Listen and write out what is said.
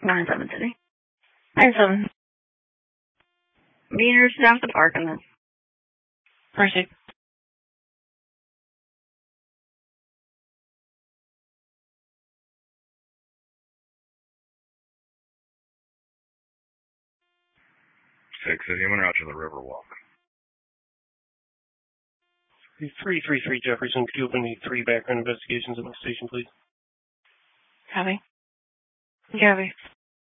9-7 City. 9-7. Meters down to the park and then. Proceed. City, I'm out to the Riverwalk. 333 Jefferson, could you open me 3 background investigations at my station, please? Copy. Copy.